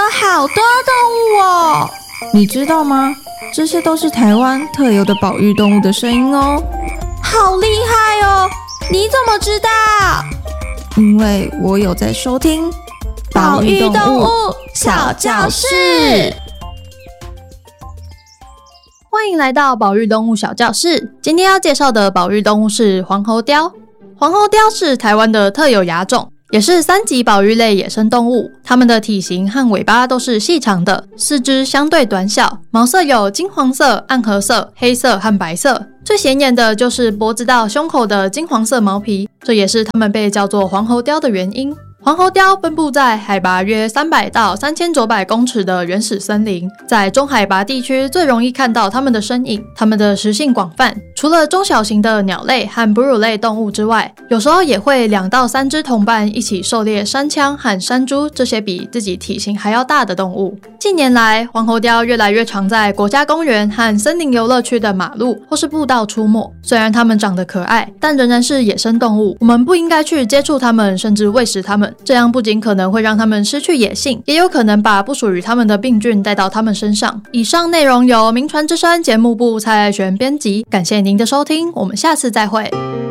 好多动物哦！你知道吗？这些都是台湾特有的保育动物的声音哦。好厉害哦！你怎么知道？因为我有在收听保育动物小教室。 欢迎来到保育动物小教室。今天要介绍的保育动物是黄喉貂。黄喉貂是台湾的特有亚种，也是3级保育类野生动物。它们的体型和尾巴都是细长的，四肢相对短小，毛色有金黄色、暗褐色、黑色和白色。最显眼的就是脖子到胸口的金黄色毛皮，这也是它们被叫做黄喉貂的原因。黄喉貂分布在海拔约300到3900公尺的原始森林，在中海拔地区最容易看到它们的身影。它们的食性广泛，除了中小型的鸟类和哺乳类动物之外，有时候也会2到3只同伴一起狩猎山羌和山猪这些比自己体型还要大的动物。近年来，黄喉貂越来越常在国家公园和森林游乐区的马路或是步道出没。虽然它们长得可爱，但仍然是野生动物，我们不应该去接触它们，甚至喂食它们。这样不仅可能会让它们失去野性，也有可能把不属于它们的病菌带到它们身上。以上内容由名传之声节目部蔡爱璇编辑，感谢您的收听，我们下次再会。